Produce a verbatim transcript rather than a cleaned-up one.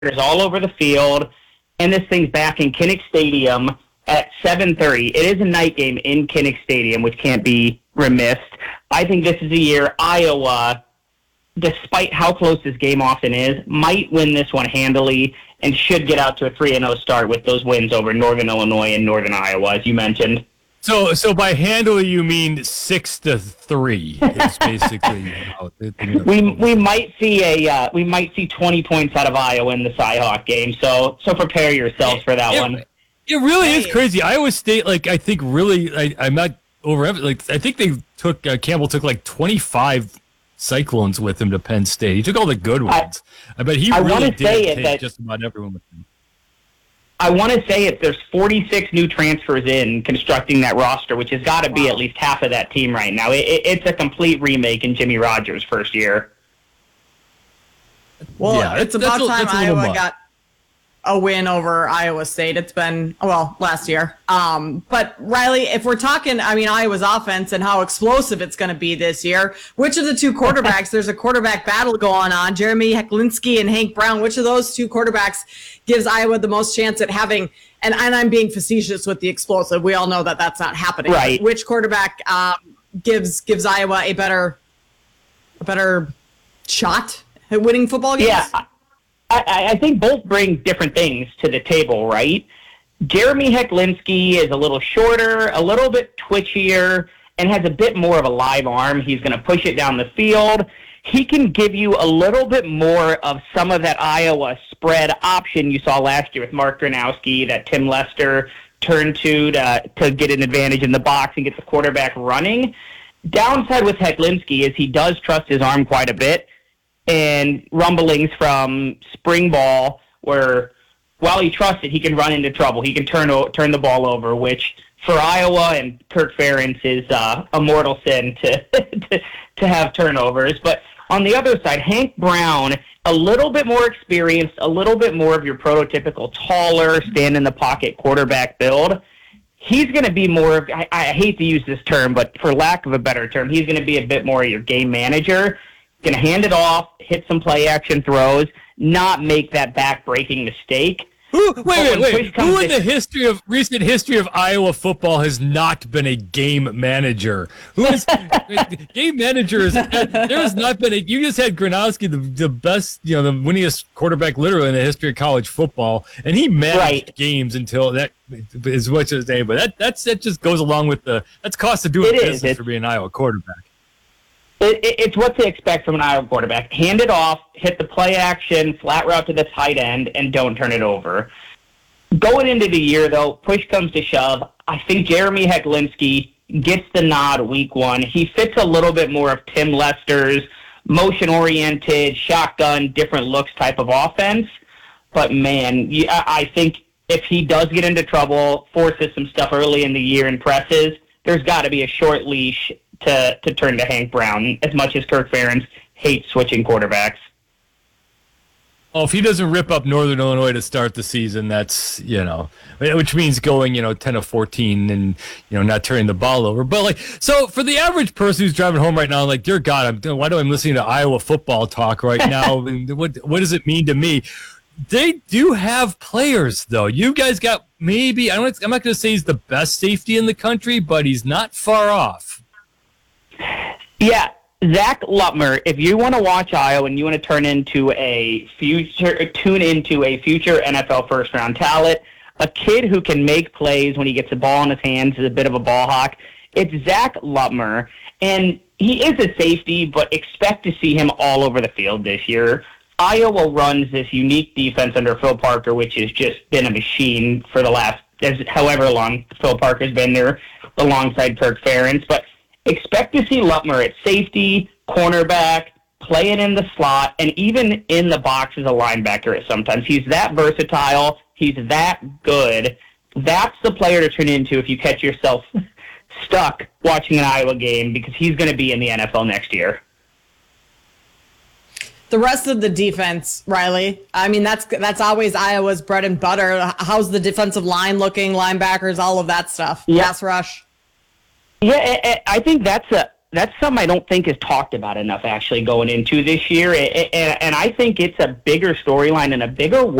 all over the field, and this thing's back in Kinnick Stadium at seven thirty. It is a night game in Kinnick Stadium, which can't be remissed. I think this is a year Iowa, despite how close this game often is, might win this one handily and should get out to a three and oh start with those wins over Northern Illinois and Northern Iowa, as you mentioned. So, so by handily you mean six to three? It's basically. You know, you know, we we might see a uh, we might see twenty points out of Iowa in the Cyhawk game. So so prepare yourselves for that it, one. It really hey. is crazy. Iowa State, like I think, really, I, I'm not over. Like I think they took uh, Campbell took like twenty-five Cyclones with him to Penn State. He took all the good ones. I, I bet he I really did take that, just about everyone with him. I want to say if there's forty-six new transfers in constructing that roster, which has got to be wow. at least half of that team right now. It, it, it's a complete remake in Jimmy Rogers' first year. Well, yeah, it's about time Iowa got a win over Iowa State. It's been, well, last year. Um, but, Riley, if we're talking, I mean, Iowa's offense and how explosive it's going to be this year, which of the two quarterbacks, there's a quarterback battle going on, Jeremy Heklinski and Hank Brown, which of those two quarterbacks gives Iowa the most chance at having, and, and I'm being facetious with the explosive. We all know that that's not happening. Right. Which quarterback um, gives gives Iowa a better a better shot at winning football games? Yeah. I, I think both bring different things to the table, right? Jeremy Heklinski is a little shorter, a little bit twitchier, and has a bit more of a live arm. He's going to push it down the field. He can give you a little bit more of some of that Iowa spread option you saw last year with Mark Gronowski, that Tim Lester turned to, to to get an advantage in the box and get the quarterback running. Downside with Heklinski is he does trust his arm quite a bit. And rumblings from spring ball where, while he trusts it, he can run into trouble. He can turn o- turn the ball over, which for Iowa and Kirk Ferentz is uh, a mortal sin to, to to have turnovers. But on the other side, Hank Brown, a little bit more experienced, a little bit more of your prototypical taller, stand-in-the-pocket quarterback build. He's going to be more of, I, I hate to use this term, but for lack of a better term, he's going to be a bit more of your game manager. Going to hand it off, hit some play-action throws, not make that back-breaking mistake. Who, wait, wait, wait. Who in the history of recent history of Iowa football has not been a game manager? Who is game managers? There has not been a. You just had Gronowski, the the best, you know, the winningest quarterback literally in the history of college football, and he managed right. games until that as much as anybody. That that's that just goes along with the that's cost of doing it business is. for being an Iowa quarterback. It, it, it's what to expect from an Iowa quarterback. Hand it off, hit the play action, flat route to the tight end, and don't turn it over. Going into the year, though, push comes to shove. I think Jeremy Heklinski gets the nod week one. He fits a little bit more of Tim Lester's motion-oriented, shotgun, different looks type of offense. But, man, I think if he does get into trouble, forces some stuff early in the year and presses, there's got to be a short leash to to turn to Hank Brown, as much as Kirk Ferentz hates switching quarterbacks. Oh, if he doesn't rip up Northern Illinois to start the season, that's, you know, which means going, you know, ten of fourteen and, you know, not turning the ball over. But, like, so for the average person who's driving home right now, like, dear God, I'm, why do I listening to Iowa football talk right now? what what does it mean to me? They do have players, though. You guys got maybe, I don't, I'm not going to say he's the best safety in the country, but he's not far off. Yeah, Zach Lutmer, if you want to watch Iowa and you want to turn into a future, tune into a future N F L first-round talent, a kid who can make plays when he gets the ball in his hands, is a bit of a ball hawk, it's Zach Lutmer. And he is a safety, but expect to see him all over the field this year. Iowa runs this unique defense under Phil Parker, which has just been a machine for the last, as however long Phil Parker's been there alongside Kirk Ferentz. But expect to see Lutmer at safety, cornerback, playing in the slot, and even in the box as a linebacker at sometimes. He's that versatile. He's that good. That's the player to turn into if you catch yourself stuck watching an Iowa game, because he's going to be in the N F L next year. The rest of the defense, Riley, I mean, that's that's always Iowa's bread and butter. How's the defensive line looking, linebackers, all of that stuff? Yeah. Pass rush? Yeah, I think that's a that's something I don't think is talked about enough actually going into this year. And, and I think it's a bigger storyline and a bigger